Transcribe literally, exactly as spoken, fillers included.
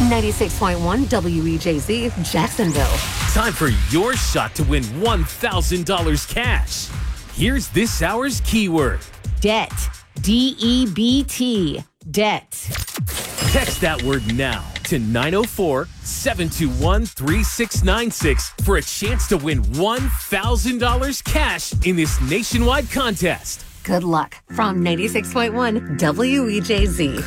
ninety-six point one W E J Z, Jacksonville. Time for your shot to win one thousand dollars cash. Here's this hour's keyword. Debt. D E B T. Debt. Text that word now to nine oh four, seven two one, three six nine six for a chance to win one thousand dollars cash in this nationwide contest. Good luck from ninety-six point one W E J Z.